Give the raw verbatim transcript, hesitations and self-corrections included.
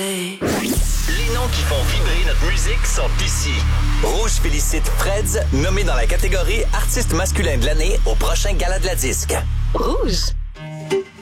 Les noms qui font vibrer notre musique sont ici. Rouge félicite Freds, nommé dans la catégorie Artiste masculin de l'année au prochain Gala de la Disque. Rouge.